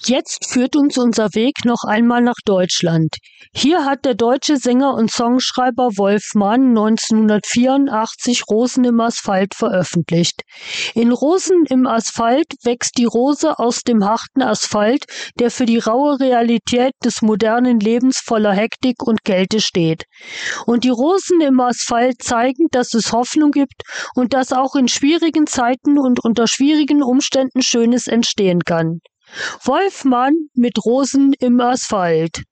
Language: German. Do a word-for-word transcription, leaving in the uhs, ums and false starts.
Jetzt führt uns unser Weg noch einmal nach Deutschland. Hier hat der deutsche Sänger und Songschreiber Wolf Mann neunzehnhundertvierundachtzig Rosen im Asphalt veröffentlicht. In Rosen im Asphalt wächst die Rose aus dem harten Asphalt, der für die raue Realität des modernen Lebens voller Hektik und Kälte steht. Und die Rosen im Asphalt zeigen, dass es Hoffnung gibt und dass auch in schwierigen Zeiten und unter schwierigen Umständen Schönes entstehen kann. Wolf Mann mit Rosen im Asphalt.